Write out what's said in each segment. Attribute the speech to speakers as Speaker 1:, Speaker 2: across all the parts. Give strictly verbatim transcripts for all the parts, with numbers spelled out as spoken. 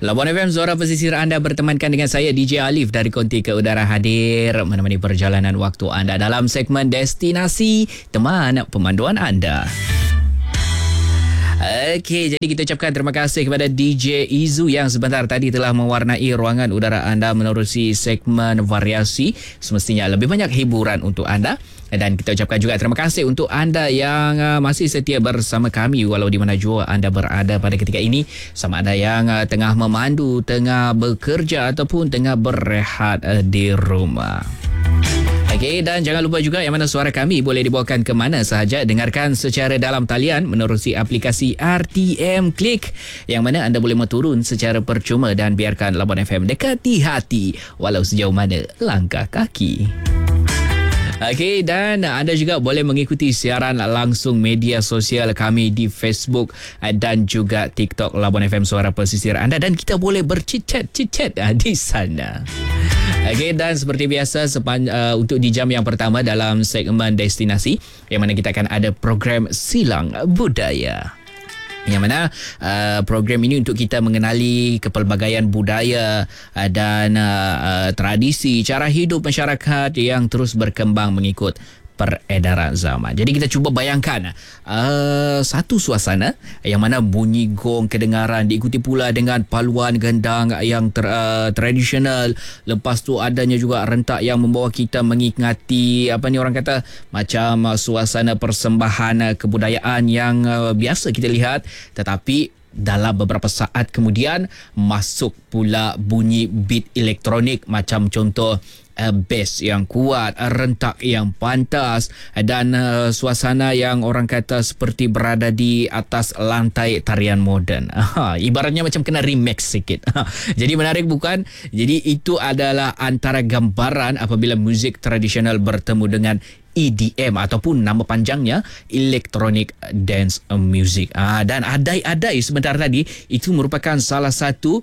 Speaker 1: Labuan F M, suara pesisir anda, bertemankan dengan saya D J Alif dari Konti ke Udara, hadir menemani perjalanan waktu anda dalam segmen Destinasi Teman Pemanduan Anda. Okey, jadi kita ucapkan terima kasih kepada D J Izu yang sebentar tadi telah mewarnai ruangan udara anda menerusi segmen variasi. Semestinya lebih banyak hiburan untuk anda. Dan kita ucapkan juga terima kasih untuk anda yang uh, masih setia bersama kami walau di mana jua anda berada pada ketika ini. Sama ada yang uh, tengah memandu, tengah bekerja ataupun tengah berehat uh, di rumah. Okey, dan jangan lupa juga yang mana suara kami boleh dibawakan ke mana sahaja. Dengarkan secara dalam talian menerusi aplikasi R T M Click yang mana anda boleh menurun secara percuma dan biarkan Labuan F M dekati hati walau sejauh mana langkah kaki. Okey, dan anda juga boleh mengikuti siaran langsung media sosial kami di Facebook dan juga TikTok Labuan F M Suara Pesisir anda, dan kita boleh bercicet-cicet di sana. Okey, dan seperti biasa sepan, uh, untuk di jam yang pertama dalam segmen Destinasi yang mana kita akan ada program Silang Budaya. Yang mana uh, program ini untuk kita mengenali kepelbagaian budaya uh, dan uh, uh, tradisi, cara hidup masyarakat yang terus berkembang mengikut peredaran zaman. Jadi kita cuba bayangkan uh, satu suasana yang mana bunyi gong kedengaran diikuti pula dengan paluan gendang yang ter, uh, tradisional. Lepas tu adanya juga rentak yang membawa kita mengingati apa ni orang kata macam uh, suasana persembahan uh, kebudayaan yang uh, biasa kita lihat, tetapi dalam beberapa saat kemudian masuk pula bunyi beat elektronik macam contoh Uh, bass yang kuat, uh, rentak yang pantas dan uh, suasana yang orang kata seperti berada di atas lantai tarian moden. Aha, ibaratnya macam kena remix sikit. Jadi menarik bukan? Jadi itu adalah antara gambaran apabila muzik tradisional bertemu dengan E D M ataupun nama panjangnya Electronic Dance Music. Ah, dan adai-adai sebentar tadi itu merupakan salah satu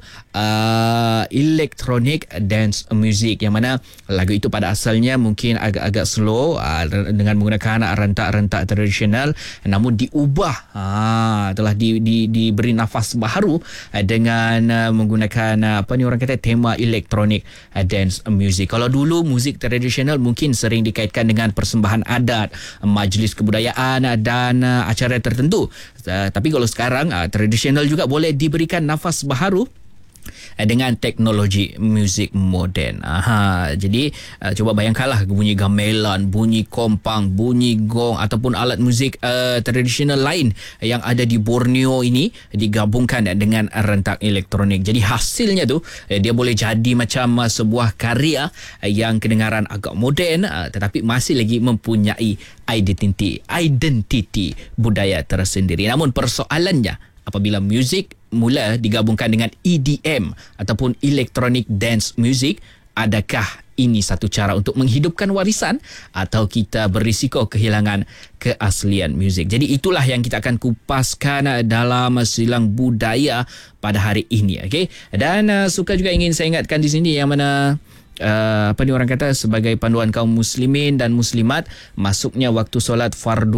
Speaker 1: uh, Electronic Dance Music yang mana lagu itu pada asalnya mungkin agak-agak slow uh, dengan menggunakan rentak-rentak tradisional, namun diubah uh, telah di, di, diberi nafas baru uh, dengan uh, menggunakan uh, apa ni orang kata tema Electronic uh, Dance Music. Kalau dulu muzik tradisional mungkin sering dikaitkan dengan persembahan bahan adat, majlis kebudayaan dan uh, acara tertentu. Uh, tapi kalau sekarang uh, tradisional juga boleh diberikan nafas baharu uh, dengan teknologi muzik moden. Aha, jadi uh, cuba bayangkanlah bunyi gamelan, bunyi kompang, bunyi gong ataupun alat muzik uh, tradisional lain yang ada di Borneo ini digabungkan dengan rentak elektronik. Jadi hasilnya tu uh, dia boleh jadi macam uh, sebuah karya uh, yang kedengaran agak moden uh, tetapi masih lagi mempunyai identiti identiti budaya tersendiri. Namun persoalannya apabila muzik mula digabungkan dengan E D M ataupun Electronic Dance Music, adakah ini satu cara untuk menghidupkan warisan atau kita berisiko kehilangan keaslian muzik? Jadi itulah yang kita akan kupaskan dalam Silang Budaya pada hari ini, okey? Dan uh, suka juga ingin saya ingatkan di sini yang mana Uh, apa ni orang kata sebagai panduan kaum muslimin dan muslimat, masuknya waktu solat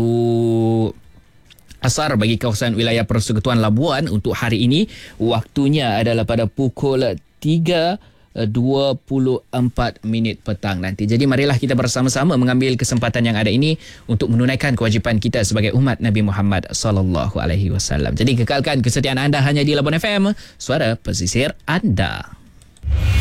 Speaker 1: fardu asar bagi kawasan wilayah Persekutuan Labuan untuk hari ini waktunya adalah pada pukul tiga dua puluh empat minit petang nanti. Jadi marilah kita bersama-sama mengambil kesempatan yang ada ini untuk menunaikan kewajipan kita sebagai umat Nabi Muhammad sallallahu alaihi wasallam. Jadi kekalkan kesetiaan anda hanya di Labuan F M, suara pesisir anda.